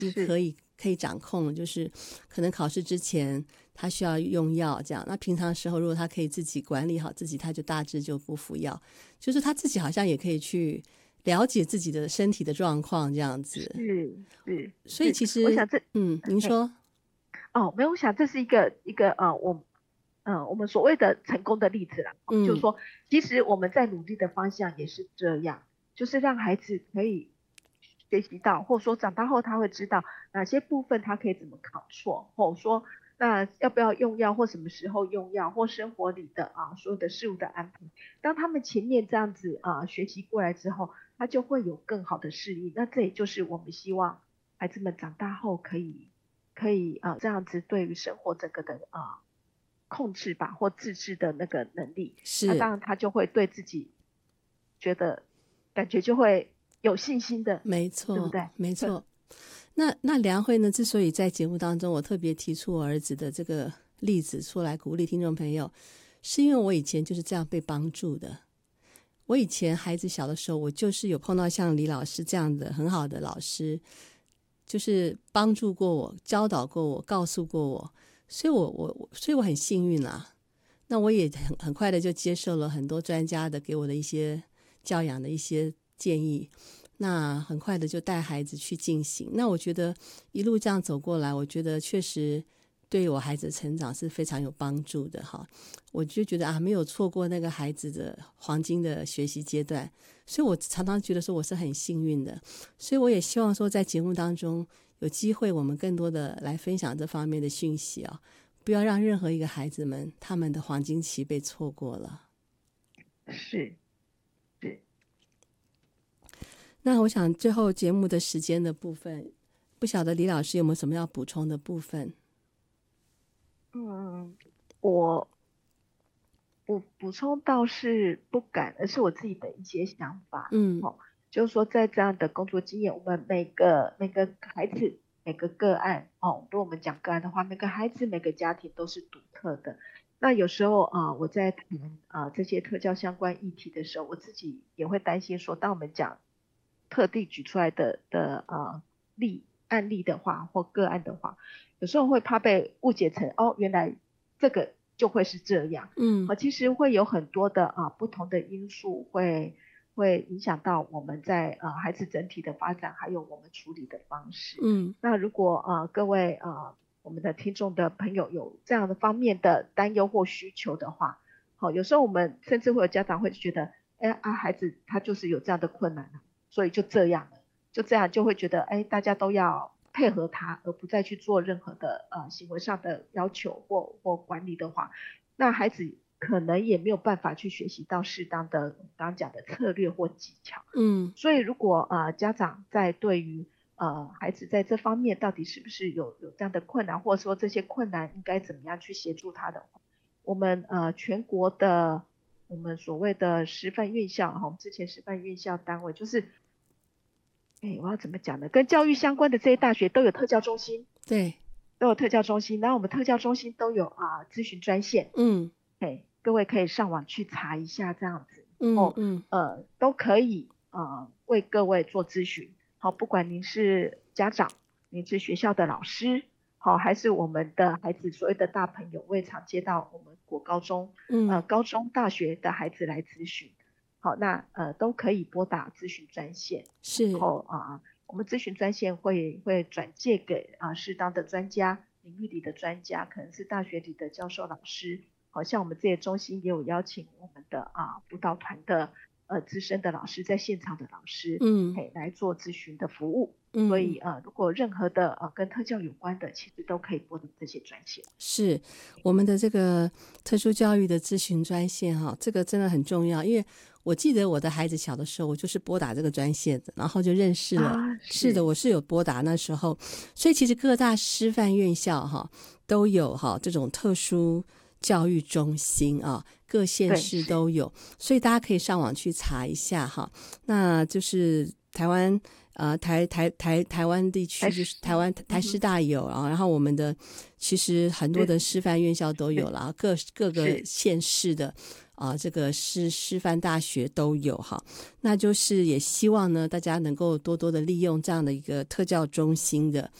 可以掌控，就是可能考试之前他需要用药这样，那平常时候如果他可以自己管理好自己，他就大致就不服药，就是他自己好像也可以去了解自己的身体的状况这样子。所以其实我想您说。 没有，我想这是一个我们所谓的成功的例子啦，就是说其实我们在努力的方向也是这样，就是让孩子可以学习到，或者说长大后他会知道哪些部分他可以怎么考错，或者说那要不要用药，或什么时候用药，或生活里的所有的事物的安排，当他们前面这样子学习过来之后，他就会有更好的适应。那这也就是我们希望孩子们长大后可以这样子对于生活整个的控制吧，或自制的那个能力，那当然他就会对自己感觉就会有信心的， 没错， 对不对？ 没错。那梁慧呢，之所以在节目当中我特别提出我儿子的这个例子出来鼓励听众朋友，是因为我以前就是这样被帮助的。我以前孩子小的时候，我就是有碰到像李老师这样的很好的老师，就是帮助过我，教导过我，告诉过我，所以我很幸运啦。那我也很快的就接受了很多专家的给我的一些教养的一些建议，那很快的就带孩子去进行。那我觉得一路这样走过来，我觉得确实对我孩子的成长是非常有帮助的哈。我就觉得没有错过那个孩子的黄金的学习阶段，所以我常常觉得说我是很幸运的。所以我也希望说在节目当中有机会我们更多的来分享这方面的讯息不要让任何一个孩子们他们的黄金期被错过了。 是。 那我想最后节目的时间的部分，不晓得李老师有没有什么要补充的部分？ 我补充倒是不敢，而是我自己的一些想法。就是说在这样的工作经验，我们每个孩子每个个案如果我们讲个案的话，每个孩子每个家庭都是独特的。那有时候我在谈这些特教相关议题的时候，我自己也会担心说，当我们讲特地举出来的案例的话或个案的话，有时候会怕被误解成原来这个就会是这样。其实会有很多的不同的因素会影响到我们在孩子整体的发展，还有我们处理的方式。那如果各位我们的听众的朋友有这样的方面的担忧或需求的话，有时候我们甚至会有家长会觉得孩子他就是有这样的困难所以就这样就会觉得大家都要配合他，而不再去做任何的行为上的要求或管理的话，那孩子可能也没有办法去学习到适当的我们刚刚讲的策略或技巧。所以如果家长在对于孩子在这方面到底是不是有这样的困难，或者说这些困难应该怎么样去协助他的话，我们全国的我们所谓的师范院校我们之前师范院校单位就是我要怎么讲呢？跟教育相关的这些大学都有特教中心。 对， 都有特教中心，然后我们特教中心都有咨询专线。各位可以上网去查一下这样子。都可以为各位做咨询。不管您是家长，您是学校的老师，还是我们的孩子所谓的大朋友，我也常接到我们国高中高中大学的孩子来咨询。那都可以拨打咨询专线。 是。 然后我们咨询专线会转介给适当的专家，领域里的专家，可能是大学里的教授老师。像我们这些中心也有邀请我们的辅导团的资深的老师，在现场的老师来做咨询的服务。所以如果任何的跟特教有关的，其实都可以拨打这些专线。 是我们的这个特殊教育的咨询专线这个真的很重要，因为我记得我的孩子小的时候，我就是拨打这个专线的，然后就认识了。是的，我是有拨打那时候，所以其实各大师范院校都有这种特殊教育中心各县市都有，所以大家可以上网去查一下那就是台湾台湾地区就是台师大有然后我们的其实很多的师范院校都有了各个县市的这个师范大学都有哈。那就是也希望呢大家能够多多的利用这样的一个特教中心的